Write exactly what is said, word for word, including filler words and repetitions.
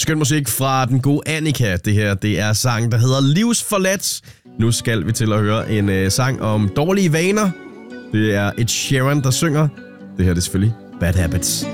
Skøn musik fra den gode Annika. Det her, det er sang, der hedder Livsforladt. Nu skal vi til at høre en uh, sang om dårlige vaner. Det er Ed Sheeran, der synger. Det her det er selvfølgelig Bad Habits.